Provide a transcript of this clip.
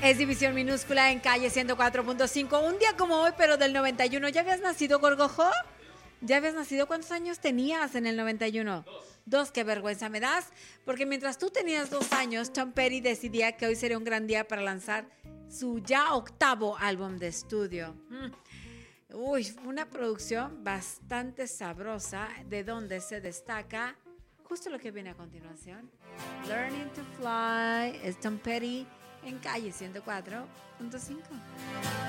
Es División Minúscula en Calle 104.5. Un día como hoy, pero del 91. ¿Ya habías nacido, Gorgojo? ¿Ya habías nacido? ¿Cuántos años tenías en el 91? Dos, qué vergüenza me das. Porque mientras tú tenías 2 años, Tom Petty decidía que hoy sería un gran día para lanzar su ya 8º álbum de estudio. Uy, una producción bastante sabrosa, de donde se destaca justo lo que viene a continuación. Learning to Fly, es Tom Petty en Calle 104.5.